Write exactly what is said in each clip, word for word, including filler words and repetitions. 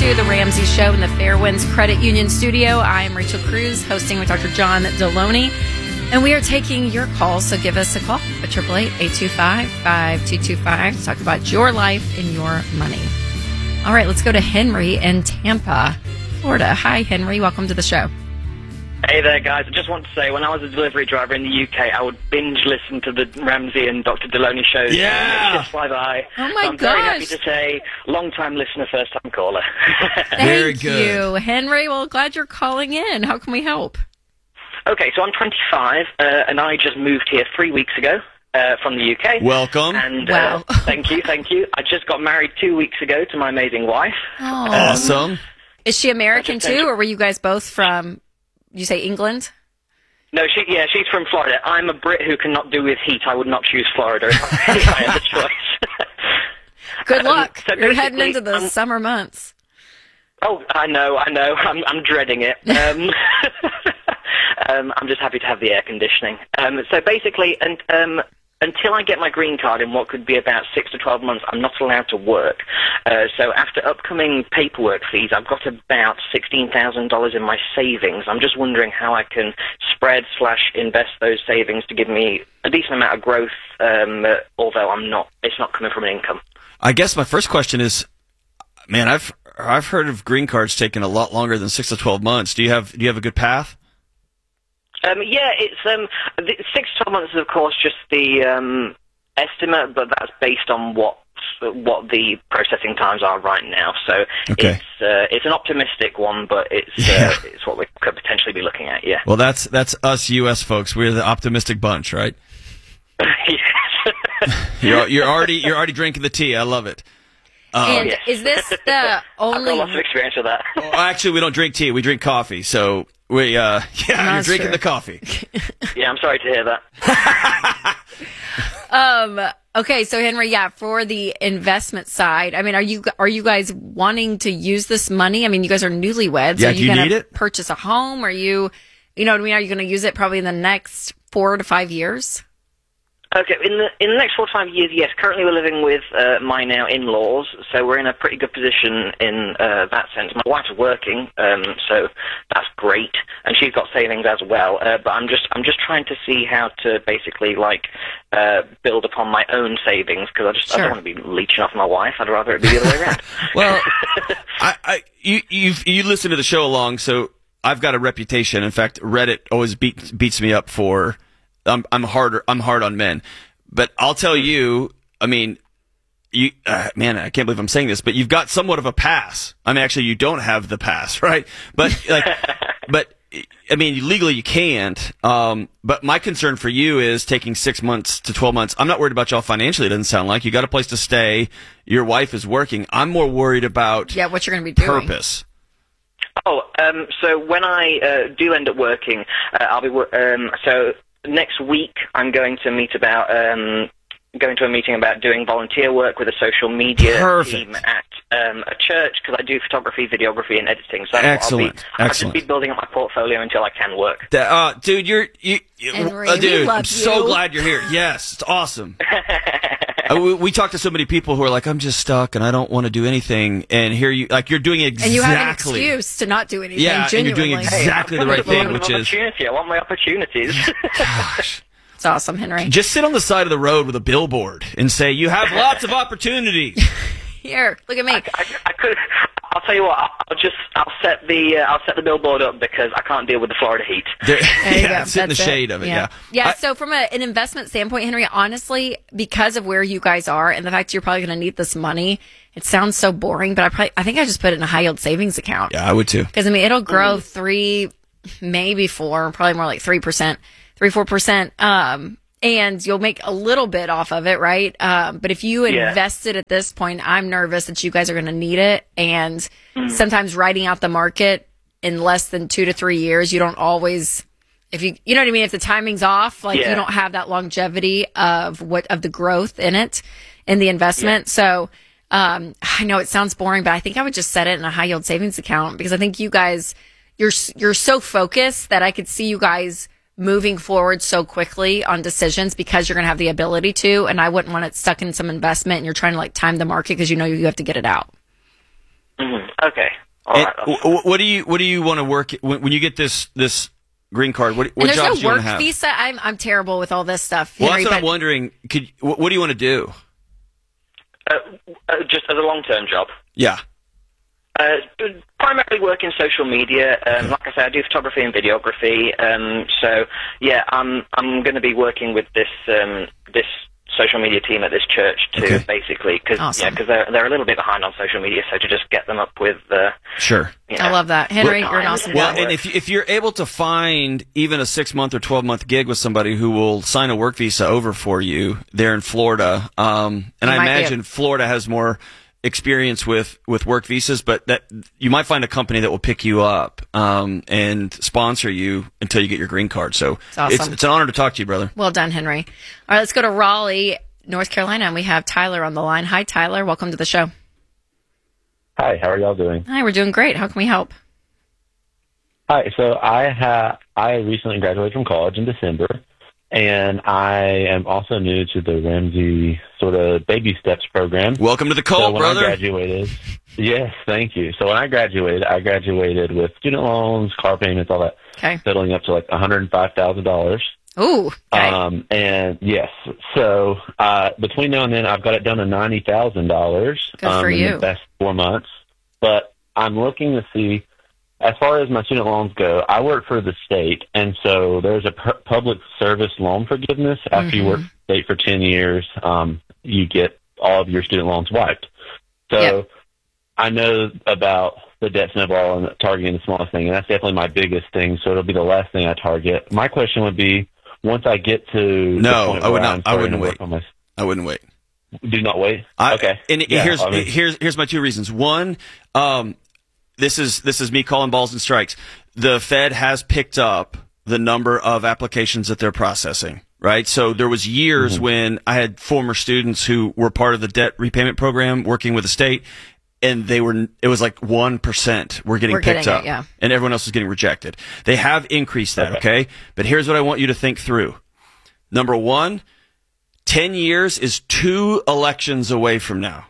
to The Ramsey Show in the Fairwinds Credit Union studio. I am Rachel Cruz, hosting with Doctor John Deloney, and we are taking your calls, so give us a call at eight eight eight, eight two five, five two two five to talk about your life and your money. All right, let's go to Henry in Tampa, Florida. Hi, Henry. Welcome to the show. Hey there, guys. I just want to say, when I was a delivery driver in the U K, I would binge listen to the Ramsey and Doctor Deloney shows. Yeah! Just fly by. Oh, my so I'm gosh. very happy to say, long-time listener, first-time caller. Very Thank good. you, Henry. Well, glad you're calling in. How can we help? Okay, so I'm twenty-five, uh, and I just moved here three weeks ago uh, from the U K. Welcome. And, Wow. uh, thank you, thank you. I just got married two weeks ago to my amazing wife. Oh. Awesome. Is she American, Just- too, or were you guys both from, you say England? No, she, yeah, she's from Florida. I'm a Brit who cannot do with heat. I would not choose Florida if I had the choice. Good Um, luck. so You're heading basically, into the um, summer months. Oh, I know, I know. I'm, I'm dreading it. Um, um, I'm just happy to have the air conditioning. Um, so basically, and um, until I get my green card in what could be about six to twelve months, I'm not allowed to work. Uh, so after upcoming paperwork fees, I've got about sixteen thousand dollars in my savings. I'm just wondering how I can spread slash invest those savings to give me a decent amount of growth, um, uh, although I'm not. It's not coming from an income. I guess my first question is, man, I've I've heard of green cards taking a lot longer than six to twelve months. Do you have do you have a good path? Um, yeah, it's um, the six to twelve months is, of course, just the um, estimate, but that's based on what what the processing times are right now. So Okay. it's uh, it's an optimistic one, but it's Yeah. uh, it's what we could potentially be looking at. Yeah. Well, that's that's us U S folks. We're the optimistic bunch, right? Yes. You're you're already you're already drinking the tea. I love it. Um, and yes. is this the I've only... got lots of experience with that. well, actually, we don't drink tea. We drink coffee. So we uh, yeah, you're That's drinking true. the coffee. Yeah, I'm sorry to hear that. Um. Okay, so Henry, yeah, for the investment side, I mean, are you are you guys wanting to use this money? I mean, you guys are newlyweds. Yeah, are do you you gonna need it? purchase a home? Are you, you know what I mean? Are you going to use it probably in the next four to five years? Okay, in the in the next four to five years, yes. Currently, we're living with uh, my now in-laws, so we're in a pretty good position in uh, that sense. My wife's working, um, so that's great, and she's got savings as well. Uh, but I'm just I'm just trying to see how to basically like uh, build upon my own savings because I just I Sure. don't want to be leeching off my wife. I'd rather it be the other way around. Well, I, I you you you listen to the show along, so I've got a reputation. In fact, Reddit always beats beats me up for I'm I'm harder I'm hard on men, but I'll tell you, I mean, you uh, man, I can't believe I'm saying this, but you've got somewhat of a pass. I mean, actually, you don't have the pass, right? But like, but I mean, legally you can't. Um, but my concern for you is taking six months to twelve months. I'm not worried about y'all financially. It doesn't sound like you got a place to stay. Your wife is working. I'm more worried about Yeah, what you're going to be doing? purpose. Oh, um, so when I uh, do end up working, uh, I'll be wor- um, so next week I'm going to meet about um, going to a meeting about doing volunteer work with a social media Perfect. team at um, a church because I do photography, videography, and editing. So Excellent. I'll, be, I'll Excellent. just be building up my portfolio until I can work. That, uh, dude, you're, you, you Henry, uh, we dude, love I'm so you. glad you're here. Yes, it's awesome. uh, we, we talk to so many people who are like, I'm just stuck and I don't want to do anything. And here you, like, you're doing exactly. And you have an excuse to not do anything. Yeah, and you're doing genuinely. exactly the I'm right looking thing, for which an is, opportunity. I want my opportunities. gosh, It's awesome, Henry. just sit on the side of the road with a billboard and say, you have lots of opportunities. Here, look at me. I, I could. I'll tell you what. I'll just. I'll set the. Uh, I'll set the billboard up because I can't deal with the Florida heat. There, There you yeah, go. sit in the That's it. shade of it, yeah. Yeah, I- so from a, an investment standpoint, Henry, honestly, because of where you guys are and the fact you're probably going to need this money, it sounds so boring, but I probably, I think I just put it in a high yield savings account. yeah, I would too. Because, I mean, it'll grow three, maybe four, probably more like three percent, three, four percent. Um, and you'll make a little bit off of it, right? Um, but if you Yeah. invested at this point, I'm nervous that you guys are going to need it. And sometimes riding out the market in less than two to three years, you don't always, if you, you know what I mean? If the timing's off, like Yeah. you don't have that longevity of what, of the growth in it, in the investment. So, um, I know it sounds boring, but I think I would just set it in a high yield savings account because I think you guys, you're, you're so focused that I could see you guys moving forward so quickly on decisions because you're going to have the ability to, and I wouldn't want it stuck in some investment and you're trying to like time the market because you know you have to get it out. Mm-hmm. Okay. All And right. w- what do you what do you want to work when, when you get this this green card? What, what and there's jobs no do you want work to have? visa. I'm I'm terrible with all this stuff. Well, Henry, that's what but I'm wondering. Could what, what do you want to do? Uh, uh, just as a long-term job. Yeah. Uh, primarily work in social media. Um, like I said, I do photography and videography. Um, so yeah, I'm I'm going to be working with this um, this social media team at this church too, Okay. basically, because Awesome. yeah, because they're they're a little bit behind on social media. So to just get them up with, uh, Sure. you know, I love that, Henry. Well, You're an awesome Well, guy. and if if you're able to find even a six month or twelve month gig with somebody who will sign a work visa over for you there in Florida, um, and You I might be imagine a- Florida has more experience with, with work visas, but that you might find a company that will pick you up um, and sponsor you until you get your green card. So It's awesome. it's, it's an honor to talk to you, brother. Well done, Henry. All right, let's go to Raleigh, North Carolina, and we have Tyler on the line. Hi, Tyler. Welcome to the show. Hi, how are y'all doing? Hi, we're doing great. How can we help? Hi, so I ha I recently graduated from college in December, and I am also new to the Ramsey sort of baby steps program. Welcome to the So cult, when brother. I graduated, yes, thank you. So when I graduated, I graduated with student loans, car payments, all that, Okay. settling up to like one hundred five thousand dollars. Ooh, okay. Um, and yes, so uh, between now and then, I've got it down to ninety thousand dollars Good for um, in you. the past four months. But I'm looking to see, as far as my student loans go, I work for the state, and so there's a pu- public service loan forgiveness. After you work for the state for ten years, um, you get all of your student loans wiped. So Yep. I know about the debt snowball and targeting the smallest thing, and that's definitely my biggest thing. So it'll be the last thing I target. My question would be, once I get to No, the point I would where not- I'm I starting wouldn't to work wait. on my, I wouldn't wait. do not wait. I, okay. And Yeah, here's I mean- here's here's my two reasons. One, um, this is this is me calling balls and strikes. The Fed has picked up the number of applications that they're processing. Right. So there was years Mm-hmm. when I had former students who were part of the debt repayment program working with the state, and they were it was like one percent were getting We're picked getting it, up, yeah. and everyone else was getting rejected. They have increased that. Okay. Okay. But here's what I want you to think through. Number one, ten years is two elections away from now.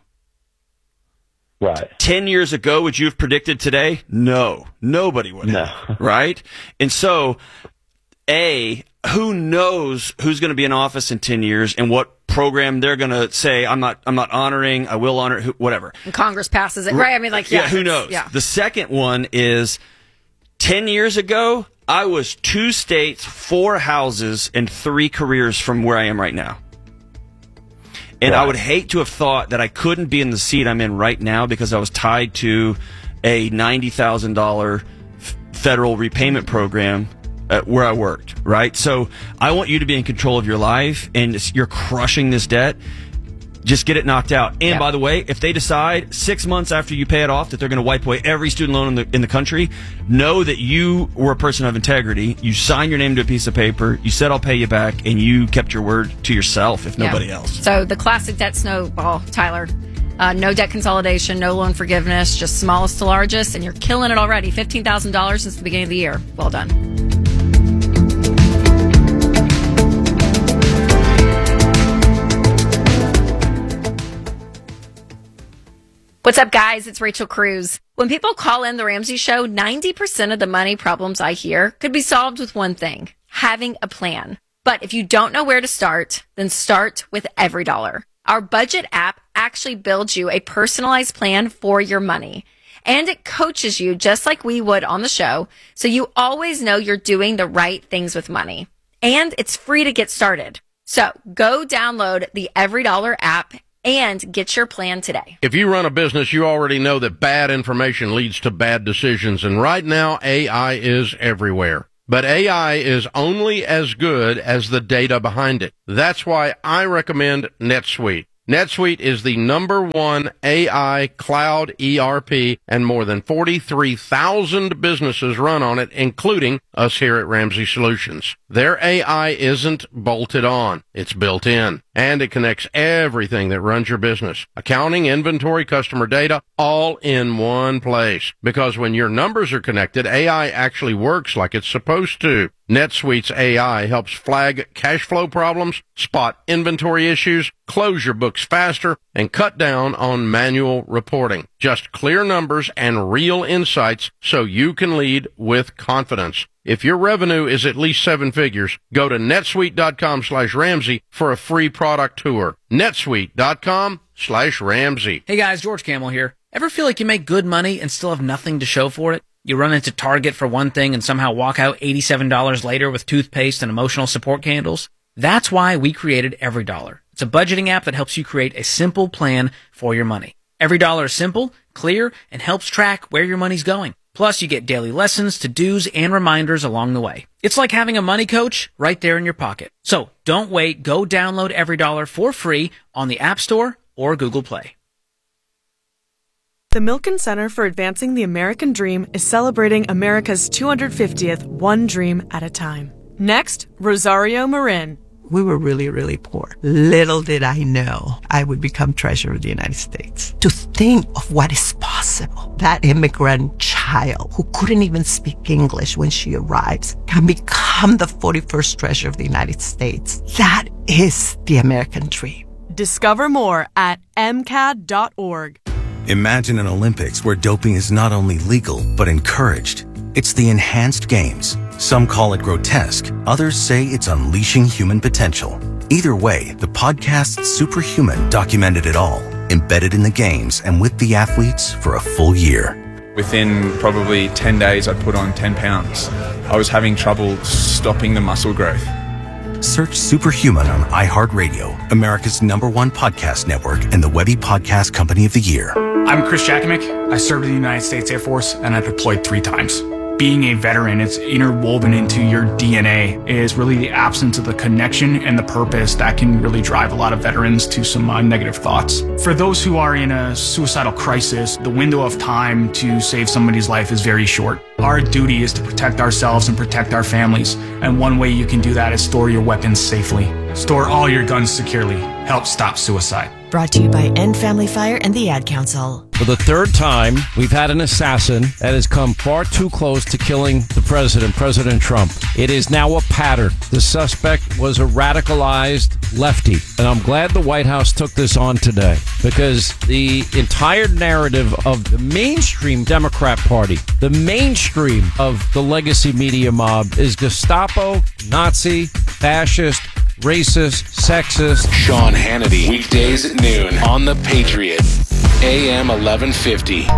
Right. ten years ago, would you have predicted today? No. Nobody would No. have. Right? And so, A, who knows who's going to be in office in ten years and what program they're going to say, I'm not, I'm not honoring, I will honor, who- whatever. And Congress passes it, right? I mean, like, yeah. who it's- knows? Yeah. The second one is ten years ago, I was two states, four houses, and three careers from where I am right now. And I Right. would hate to have thought that I couldn't be in the seat I'm in right now because I was tied to a ninety thousand dollars f- federal repayment program uh, where I worked, right? So I want you to be in control of your life, and it's- you're crushing this debt. Just get it knocked out. And Yeah. by the way, if they decide six months after you pay it off that they're going to wipe away every student loan in the in the country, know that you were a person of integrity. You signed your name to a piece of paper. You said I'll pay you back, and you kept your word to yourself, if Yeah. nobody else. So the classic debt snowball, Tyler. Uh, no debt consolidation, no loan forgiveness, just smallest to largest, and you're killing it already. fifteen thousand dollars since the beginning of the year. Well done. What's up, guys? It's Rachel Cruz. When people call in the Ramsey Show, ninety percent of the money problems I hear could be solved with one thing, having a plan. But if you don't know where to start, then start with EveryDollar. Our budget app actually builds you a personalized plan for your money. And it coaches you just like we would on the show, so you always know you're doing the right things with money. And it's free to get started. So go download the EveryDollar app and get your plan today. If you run a business, you already know that bad information leads to bad decisions. And right now, A I is everywhere. But A I is only as good as the data behind it. That's why I recommend NetSuite. NetSuite is the number one A I cloud E R P, and more than forty-three thousand businesses run on it, including us here at Ramsey Solutions. Their A I isn't bolted on. It's built in. And it connects everything that runs your business. Accounting, inventory, customer data, all in one place. Because when your numbers are connected, A I actually works like it's supposed to. NetSuite's A I helps flag cash flow problems, spot inventory issues, close your books faster, and cut down on manual reporting. Just clear numbers and real insights so you can lead with confidence. If your revenue is at least seven figures, go to netsuite.com slash Ramsey for a free product tour. netsuite.com slash Ramsey. Hey guys, George Camel here. Ever feel like you make good money and still have nothing to show for it? You run into Target for one thing and somehow walk out eighty-seven dollars later with toothpaste and emotional support candles? That's why we created EveryDollar. It's a budgeting app that helps you create a simple plan for your money. EveryDollar is simple, clear, and helps track where your money's going. Plus, you get daily lessons, to-dos, and reminders along the way. It's like having a money coach right there in your pocket. So don't wait. Go download EveryDollar for free on the App Store or Google Play. The Milken Center for Advancing the American Dream is celebrating America's two hundred fiftieth One Dream at a Time. Next, Rosario Marin. We were really, really poor. Little did I know I would become Treasurer of the United States. To think of what is possible. That immigrant child who couldn't even speak English when she arrives can become the forty-first Treasurer of the United States. That is the American dream. Discover more at m c a d dot org. Imagine an Olympics where doping is not only legal, but encouraged. It's the Enhanced Games. Some call it grotesque. Others say it's unleashing human potential. Either way, the podcast Superhuman documented it all, embedded in the games and with the athletes for a full year. Within probably ten days, I put on ten pounds. I was having trouble stopping the muscle growth. Search Superhuman on iHeartRadio, America's number one podcast network and the Webby Podcast Company of the Year. I'm Chris Jakimick. I served in the United States Air Force and I deployed three times. Being a veteran, it's interwoven into your D N A. It is really the absence of the connection and the purpose that can really drive a lot of veterans to some uh, negative thoughts. For those who are in a suicidal crisis, the window of time to save somebody's life is very short. Our duty is to protect ourselves and protect our families. And one way you can do that is store your weapons safely. Store all your guns securely. Help stop suicide. Brought to you by End Family Fire and the Ad Council. For the third time, we've had an assassin that has come far too close to killing the president, President Trump. It is now a pattern. The suspect was a radicalized lefty. And I'm glad the White House took this on today because the entire narrative of the mainstream Democrat Party, the mainstream of the legacy media mob is Gestapo, Nazi, fascist, racist, sexist. Sean Hannity, weekdays at noon on The Patriot, A M eleven fifty.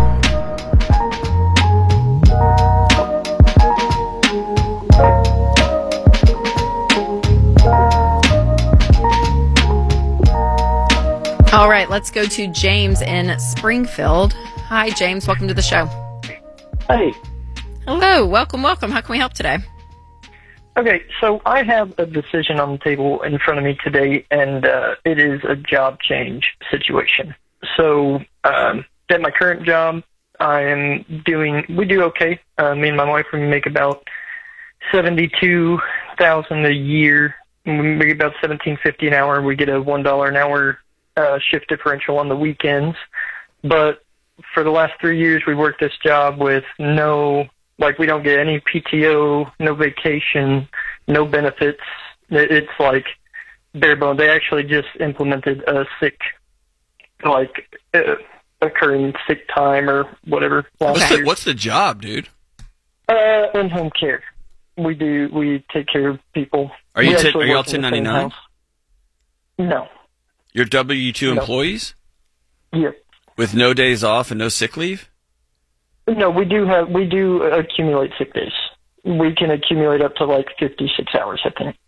All right, let's go to James in Springfield. Hi, James. Welcome to the show. Hey. Hello. Welcome, welcome. How can we help today? Okay, so I have a decision on the table in front of me today, and uh, it is a job change situation. So um, at my current job, I am doing, we do okay. Uh, me and my wife, we make about seventy-two thousand dollars a year. We make about seventeen fifty an hour. We get a one dollar an hour uh, shift differential on the weekends. But for the last three years, we worked this job with no... Like, we don't get any P T O, no vacation, no benefits. It's like bare bones. They actually just implemented a sick, like, uh, occurring sick time or whatever. What's the, what's the job, dude? Uh, in-home care. We do, we take care of people. Are you, t- are you all ten ninety-nine? No. You're W two no. employees? Yep. With no days off and no sick leave? No, we do have we do accumulate sick days. We can accumulate up to like fifty-six hours, I think.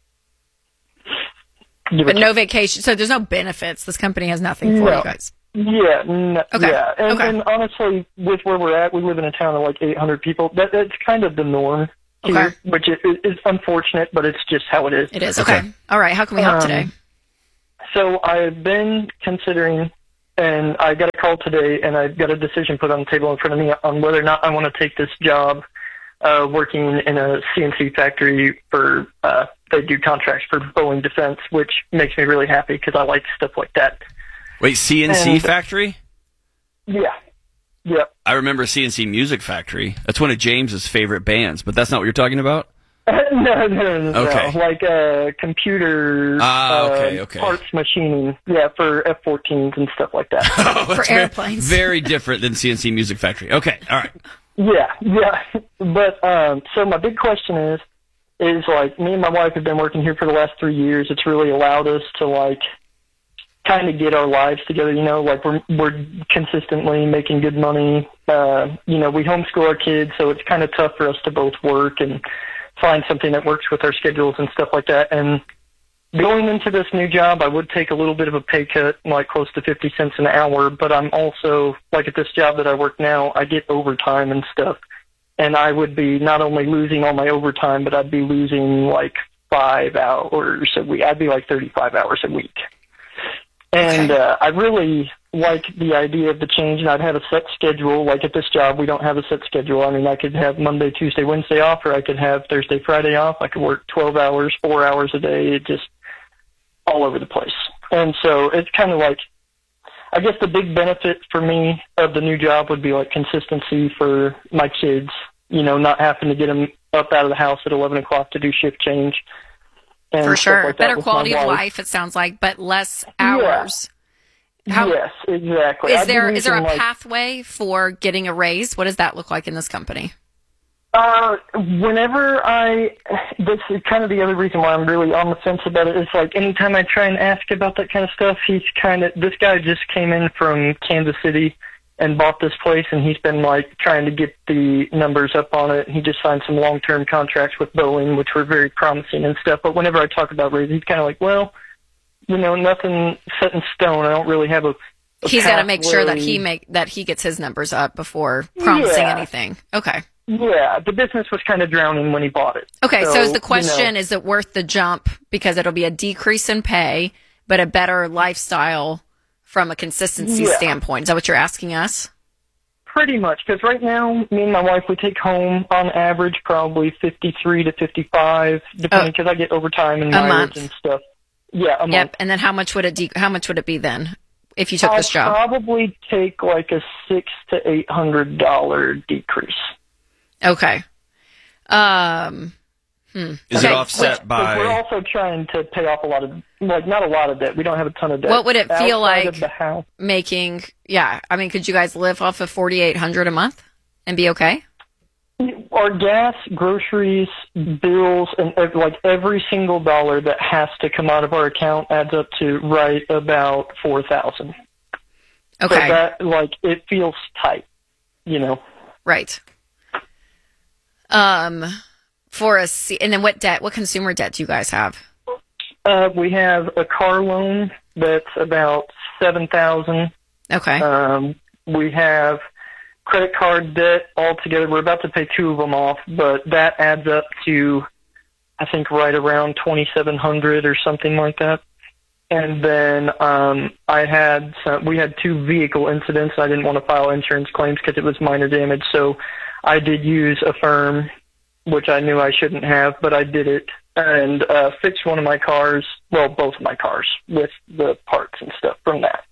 But no vacation, so there's no benefits. This company has nothing for no. you guys. Yeah, no, okay. yeah, and, okay. and honestly, with where we're at, we live in a town of like eight hundred people. That that's kind of the norm here, okay. which is, is unfortunate, but it's just how it is. It is okay. okay. All right, how can we help um, today? So I've been considering. And I got a call today, and I've got a decision put on the table in front of me on whether or not I want to take this job uh, working in a C N C factory for, uh, they do contracts for Boeing Defense, which makes me really happy because I like stuff like that. Wait, C N C and, factory? Yeah. Yeah. I remember C N C Music Factory. That's one of James's favorite bands, but that's not what you're talking about? no, no, no, no. Okay. Like uh, computer Ah, okay, uh, okay. parts machining. Yeah, for F fourteens and stuff like that. Oh, For it's very- airplanes. Very different than C N C Music Factory. Okay, all right. Yeah, yeah. But um, so my big question is, is like me and my wife have been working here for the last three years. It's really allowed us to like kind of get our lives together. You know, like we're we're consistently making good money. Uh, you know, we homeschool our kids, so it's kind of tough for us to both work and find something that works with our schedules and stuff like that. And going into this new job, I would take a little bit of a pay cut, like close to fifty cents an hour, but I'm also, like at this job that I work now, I get overtime and stuff. And I would be not only losing all my overtime, but I'd be losing like five hours a week. I'd be like thirty-five hours a week. And uh, I really like the idea of the change, and I'd have a set schedule. Like at this job, we don't have a set schedule. I mean, I could have Monday, Tuesday, Wednesday off, or I could have Thursday, Friday off. I could work twelve hours, four hours a day, it just all over the place. And so it's kind of like, I guess the big benefit for me of the new job would be like consistency for my kids, you know, not having to get them up out of the house at eleven o'clock to do shift change. And For stuff sure. like that Better with my quality of wife. life, it sounds like, but less hours. Yeah. How- yes, exactly. Is I'd be there is there a losing, like, pathway for getting a raise? What does that look like in this company? Uh, whenever I, this is kind of the other reason why I'm really on the fence about it, is like anytime I try and ask about that kind of stuff, he's kind of, this guy just came in from Kansas City and bought this place, and he's been like trying to get the numbers up on it. He just signed some long-term contracts with Boeing, which were very promising and stuff. But whenever I talk about raises, he's kind of like, well, you know, nothing set in stone. I don't really have a, a He's got to make sure that pathway. he make that he gets his numbers up before promising Yeah. anything. Okay. Yeah, the business was kind of drowning when he bought it. Okay, so, is the you question, know, is it worth the jump because it'll be a decrease in pay, but a better lifestyle from a consistency Yeah. standpoint? Is that what you're asking us? pretty much, because right now, me and my wife, we take home on average probably fifty-three to fifty-five, depending, because I get overtime and A mileage month. and stuff. Yeah, a month. Yep, and then how much would it de- how much would it be then if you took I'll this job? probably take like a six to eight hundred dollar decrease. Okay. Um. Hmm. Is okay. it offset Because by? we're also trying to pay off a lot of, like, not a lot of debt. We don't have a ton of debt. What would it feel Outside like of the house. making? Yeah, I mean, could you guys live off of forty eight hundred a month and be okay? Our gas, groceries, bills, and ev- like every single dollar that has to come out of our account adds up to right about four thousand. Okay. So that, like, it feels tight, you know. Right. Um, for a C- and then what debt? What consumer debt do you guys have? Uh, we have a car loan that's about seven thousand. Okay. Um, we have credit card debt altogether. We're about to pay two of them off, but that adds up to, I think, right around twenty-seven hundred or something like that. And then um, I had some, we had two vehicle incidents. I didn't want to file insurance claims because it was minor damage, so I did use a firm, which I knew I shouldn't have, but I did it, and uh, fixed one of my cars, well, both of my cars, with the parts and stuff from that.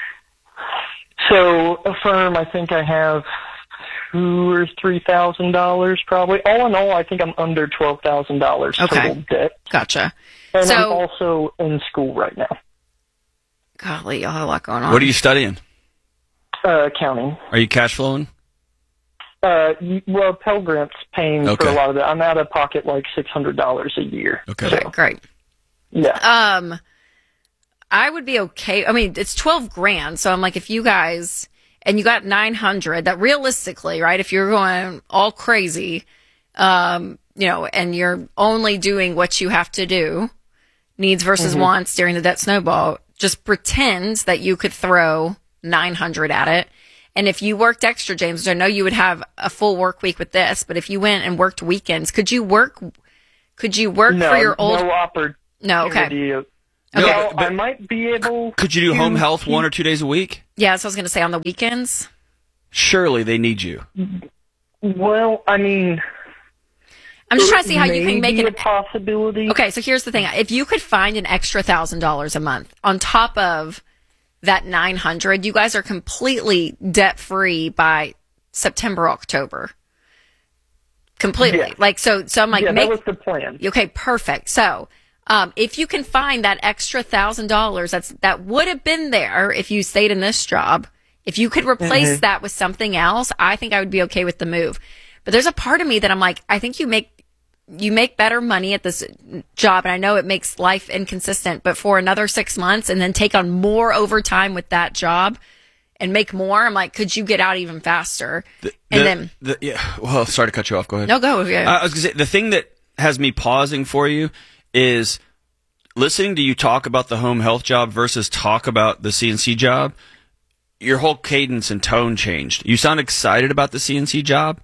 So a firm, I think I have two or three thousand dollars probably. All in all, I think I'm under twelve thousand dollars Okay. total debt. Gotcha. And So- I'm also in school right now, Golly, y'all have a lot going on. What are you studying? uh, accounting. Are you cash flowing? Uh, y- well, Pell Grant's paying for Okay. a lot of it. I'm out of pocket like six hundred dollars a year. Okay. Okay, great. Yeah. Um, I would be okay. I mean, it's twelve grand. So I'm like, if you guys, and you got nine hundred, that realistically, right? If you're going all crazy, um, you know, and you're only doing what you have to do, needs versus Mhm. wants during the debt snowball, just pretend that you could throw nine hundred at it. And if you worked extra, James, I know you would have a full work week with this, but if you went and worked weekends, could you work, could you work no, for your old, no opportunity. no, okay. of- No, well, but- but- I might be able. Could you do home to health keep- one or two days a week? Yeah, so I was going to say on the weekends. Surely they need you. Well, I mean, I'm just trying to see how you can make maybe it a possibility. Okay, so here's the thing. If you could find an extra one thousand dollars a month on top of that nine hundred, you guys are completely debt-free by September, October. completely. Yeah. Like, so, so I'm like, yeah, make, that was the plan. Okay, perfect. So, um, if you can find that extra thousand dollars, that's, that would have been there if you stayed in this job. If you could replace Mm-hmm. that with something else, I think I would be okay with the move. But there's a part of me that I'm like, I think you make, you make better money at this job. And I know it makes life inconsistent, but for another six months and then take on more overtime with that job and make more, I'm like, could you get out even faster? The, and the, then, the, yeah, well, sorry to cut you off. Go ahead. No, go. Yeah. I was going to say, the thing that has me pausing for you is listening to you talk about the home health job versus talk about the C N C job. Your whole cadence and tone changed. You sound excited about the C N C job,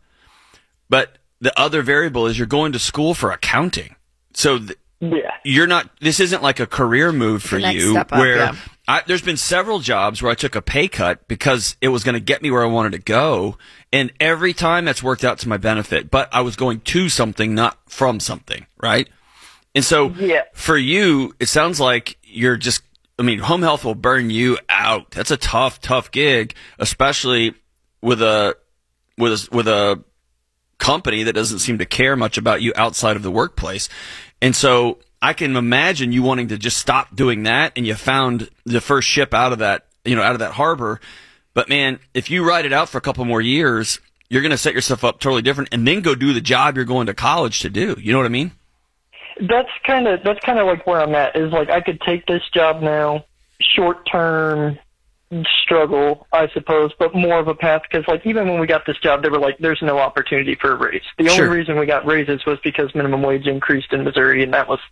but the other variable is you're going to school for accounting. So th- yeah. you're not, this isn't like a career move for The next you step up, where yeah. I, there's been several jobs where I took a pay cut because it was going to get me where I wanted to go. And every time that's worked out to my benefit, but I was going to something, not from something. Right. And so yeah. for you, it sounds like you're just, I mean, home health will burn you out. That's a tough, tough gig, especially with a, with a, with a company that doesn't seem to care much about you outside of the workplace. And so I can imagine you wanting to just stop doing that, and you found the first ship out of that, you know, out of that harbor. But man, if you ride it out for a couple more years, you're going to set yourself up totally different and then go do the job you're going to college to do. You know what I mean? That's kind of that's kind of like where I'm at. Is like I could take this job now, short term struggle, I suppose, but more of a path, because like even when we got this job, they were like, "There's no opportunity for a raise." The Sure. only reason we got raises was because minimum wage increased in Missouri, and that was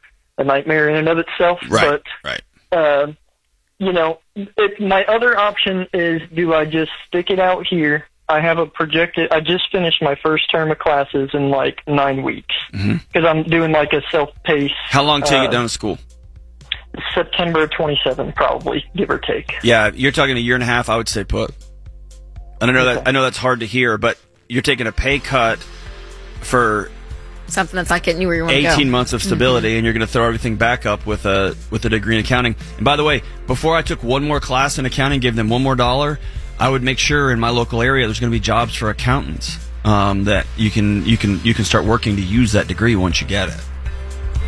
a nightmare in and of itself. Right. But right. uh, you know, it, my other option is: do I just stick it out here? I have a projected. I just finished my first term of classes in like nine weeks because Mm-hmm. I'm doing like a self-paced. How long till you uh, get done with school? September twenty-seventh, probably, give or take. Yeah, you're talking a year and a half. I would say put. And I know that I know that's hard to hear, but you're taking a pay cut for something that's not getting you where you want to go. eighteen months of stability, Mm-hmm. and you're going to throw everything back up with a with a degree in accounting. And by the way, before I took one more class in accounting, gave them one more dollar, I would make sure in my local area there's going to be jobs for accountants um, that you can you can you can start working to use that degree once you get it.